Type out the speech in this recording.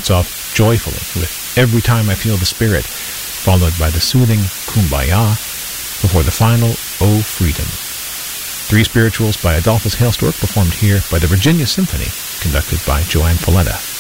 starts off joyfully with Every Time I Feel the Spirit, followed by the soothing Kumbaya, before the final O Freedom. Three spirituals by Adolphus Hailstork, performed here by the Virginia Symphony, conducted by Joanne Falletta.